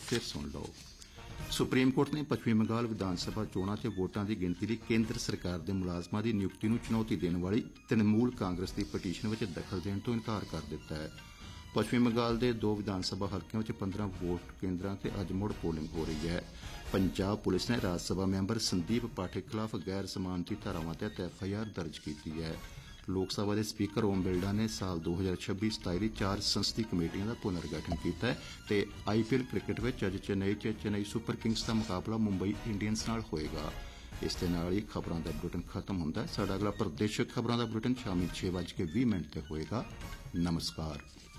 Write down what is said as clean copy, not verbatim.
फिर सुन लो। Supreme court ने पश्चिमी बंगाल विधानसभा चोणां च वोटां की गिनती लई केंद्र सरकार के मुलाजमां की नियुक्ति नूं चुनौती देने वाली तृणमूल कांग्रेस की पटीशन विच दखल देने तो इनकार कर दिता है। पश्चिमी बंगाल के 2 विधानसभा हलकों में 15 वोट केंद्रों से अज मुड़ पोलिंग हो रही है। पंजाब पुलिस ने राज्यसभा मैंबर संदीप पाठक खिलाफ गैर जमानती धारावां तहत FIR दर्ज की है। लोक सभा के स्पीकर ओम बिरला ने साल 2026-27 लई 4 संसदीय कमेटियों का पुनर्गठन किया है ते IPL क्रिकेट में अज चेन्नई सुपर किंग्स का मुकाबला मुंबई इंडियंस नाल होएगा। इस दे नाल ही खबरों का बुलेटिन खत्म होंदा है। साडा अगला प्रादेशिक खबरों का बुलेटिन शामी 6:20 ते होएगा। नमस्कार।